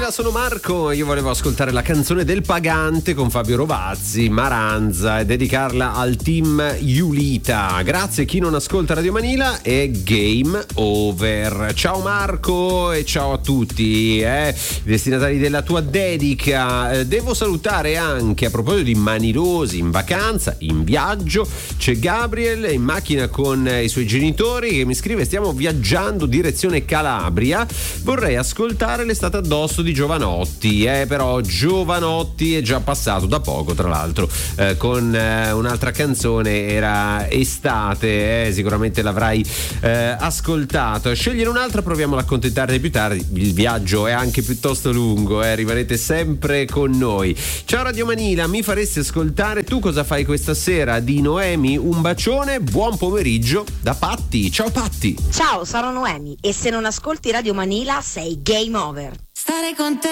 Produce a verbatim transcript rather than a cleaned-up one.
Manila, sono Marco. Io volevo ascoltare la canzone del Pagante con Fabio Rovazzi, Maranza, e dedicarla al team Iulita. Grazie. Chi non ascolta Radio Manila è game over. Ciao Marco e ciao a tutti, eh? destinatari della tua dedica. Devo salutare anche, a proposito di manirosi in vacanza, in viaggio, c'è Gabriel in macchina con i suoi genitori che mi scrive: stiamo viaggiando direzione Calabria, vorrei ascoltare L'estate addosso di Giovanotti, eh, però Giovanotti è già passato da poco, tra l'altro, eh, con eh, un'altra canzone, era Estate, eh, sicuramente l'avrai eh, ascoltato. Scegliere un'altra, proviamo a accontentarne più tardi, il viaggio è anche piuttosto lungo, eh, rimanete sempre con noi. Ciao Radio Manila, mi faresti ascoltare Tu cosa fai questa sera di Noemi? Un bacione, buon pomeriggio da Patti. Ciao Patti. Ciao, sono Noemi e se non ascolti Radio Manila sei game over. Stare con te